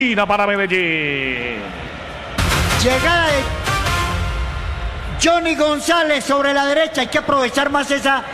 Para Medellín. Llegada de Johnny González sobre la derecha. Hay que aprovechar más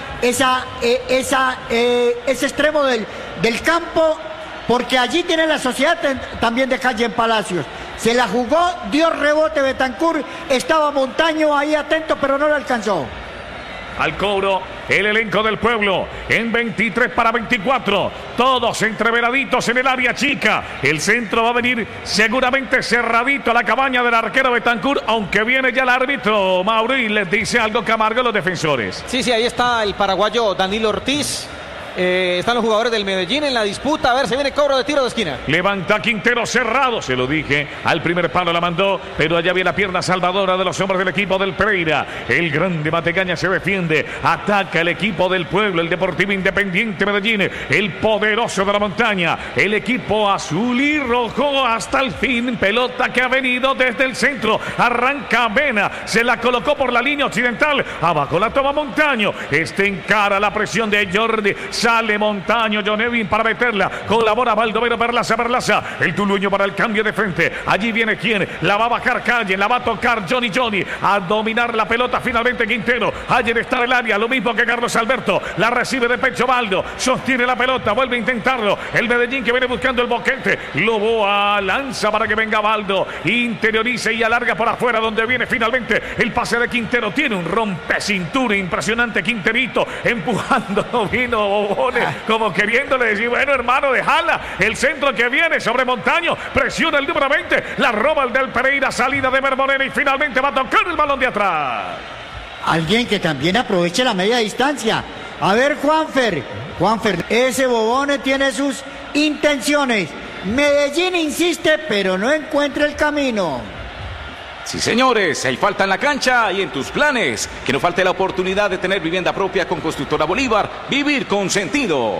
ese extremo del campo, porque allí tiene la sociedad también de Calle en Palacios. Se la jugó, dio rebote Betancur, estaba Montaño ahí atento, pero no lo alcanzó. Al cobro, el elenco del Pueblo en 23 para 24. Todos entreveraditos en el área chica. El centro va a venir seguramente cerradito a la cabaña del arquero Betancur, aunque viene ya el árbitro Mauro y les dice algo Camargo a los defensores. Sí, ahí está el paraguayo Danilo Ortiz. Están los jugadores del Medellín en la disputa. A ver, se viene cobro de tiro de esquina. Levanta Quintero cerrado, se lo dije. Al primer palo la mandó, pero allá viene la pierna salvadora de los hombres del equipo del Pereira. El grande Matecaña se defiende. Ataca el equipo del Pueblo, el Deportivo Independiente Medellín. El poderoso de la montaña. El equipo azul y rojo hasta el fin. Pelota que ha venido desde el centro. Arranca Mena. Se la colocó por la línea occidental. Abajo la toma Montaño. Encara la presión de Jordi. Sale Montaño, John Edwin para meterla. Colabora Baldomero Perlaza. El tulueño para el cambio de frente. Allí viene quien. La va a bajar Calle. La va a tocar Johnny. A dominar la pelota finalmente Quintero. Ayer está en el área. Lo mismo que Carlos Alberto. La recibe de pecho Baldo. Sostiene la pelota. Vuelve a intentarlo. El Medellín que viene buscando el boquete. Loboa lanza para que venga Baldo. Interioriza y alarga por afuera donde viene finalmente el pase de Quintero. Tiene un rompecintura impresionante Quinterito. Empujando. Vino como queriéndole decir, bueno hermano, déjala. El centro que viene sobre Montaño, presiona el número 20, la roba el del Pereira, salida de Mermonera y finalmente va a tocar el balón de atrás. Alguien que también aproveche la media distancia. A ver, Juanfer, ese Bobone tiene sus intenciones. Medellín insiste, pero no encuentra el camino. Sí, señores, hay falta en la cancha y en tus planes. Que no falte la oportunidad de tener vivienda propia con Constructora Bolívar. Vivir con sentido.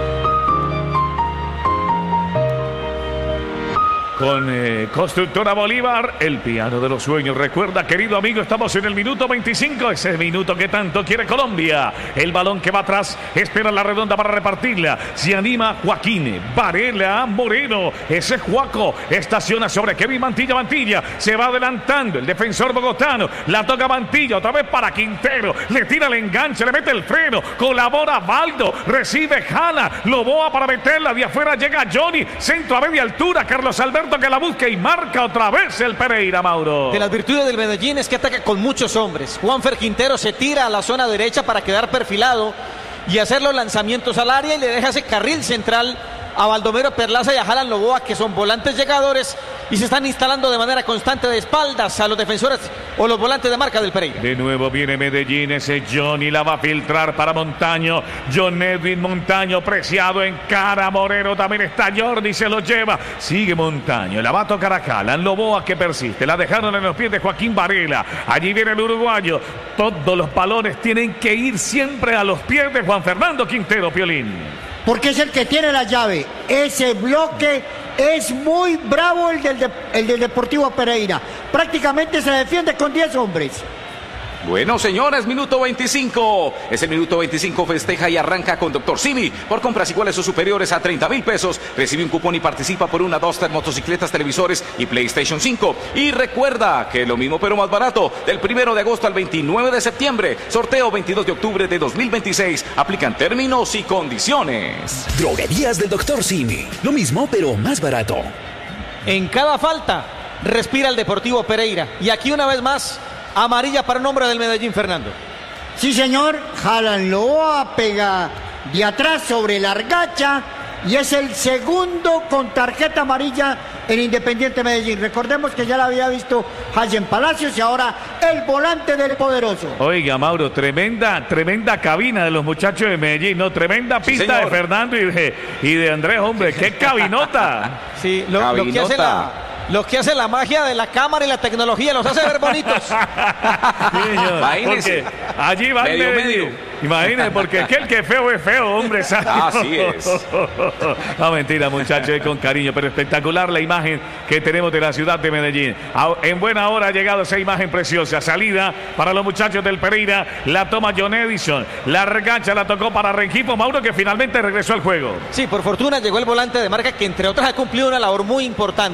Con Constructora Bolívar, el piano de los sueños. Recuerda, querido amigo, estamos en el minuto 25. Ese minuto que tanto quiere Colombia. El balón que va atrás, espera la redonda para repartirla. Se anima Joaquín, Varela, Moreno. Ese es Juaco. Estaciona sobre Kevin Mantilla. Se va adelantando el defensor bogotano. La toca Mantilla, otra vez para Quintero. Le tira el enganche, le mete el freno. Colabora Baldo. Recibe Jala. Loboa para meterla. De afuera llega Johnny. Centro a media altura. Carlos Alberto que la busca y marca otra vez el Pereira, Mauro. De las virtudes del Medellín es que ataca con muchos hombres. Juanfer Quintero se tira a la zona derecha para quedar perfilado y hacer los lanzamientos al área y le deja ese carril central a Baldomero Perlaza y a Jalan Loboa, que son volantes llegadores y se están instalando de manera constante de espaldas a los defensores o los volantes de marca del Pereira. De nuevo viene Medellín, ese Johnny la va a filtrar para Montaño. John Edwin Montaño preciado en cara. Moreno también está Jordi, se lo lleva. Sigue Montaño, la va a tocar a Jalan Loboa que persiste. La dejaron en los pies de Joaquín Varela. Allí viene el uruguayo. Todos los balones tienen que ir siempre a los pies de Juan Fernando Quintero, Piolín. Porque es el que tiene la llave. Ese bloque es muy bravo el del Deportivo Pereira. Prácticamente se defiende con 10 hombres. Bueno, señores, minuto 25. Ese minuto 25 festeja y arranca con Dr. Simi. Por compras iguales o superiores a 30,000 pesos, recibe un cupón y participa por una, 2 motocicletas, televisores y PlayStation 5. Y recuerda que lo mismo pero más barato. Del 1 de agosto al 29 de septiembre. Sorteo 22 de octubre de 2026. Aplican términos y condiciones. Droguerías del Dr. Simi. Lo mismo pero más barato. En cada falta, respira el Deportivo Pereira. Y aquí una vez más, amarilla para nombre del Medellín, Fernando. Sí, señor. Jalan Loboa pega de atrás sobre la argacha y es el segundo con tarjeta amarilla en Independiente Medellín. Recordemos que ya la había visto Hayen Palacios y ahora el volante del poderoso. Oiga, Mauro, tremenda cabina de los muchachos de Medellín, ¿no? Tremenda pista de Fernando y de Andrés, hombre. ¡Qué cabinota! Sí, lo que hace la magia de la cámara y la tecnología los hace ver bonitos. Porque allí va medio. Imagínense, porque aquel que feo es feo, hombre. Así es. No, mentira, muchachos, es con cariño, pero espectacular la imagen que tenemos de la ciudad de Medellín. En buena hora ha llegado esa imagen preciosa. Salida para los muchachos del Pereira. La toma John Edison. La regacha la tocó para Rengifo, Mauro, que finalmente regresó al juego. Sí, por fortuna llegó el volante de marca que, entre otras, ha cumplido una labor muy importante.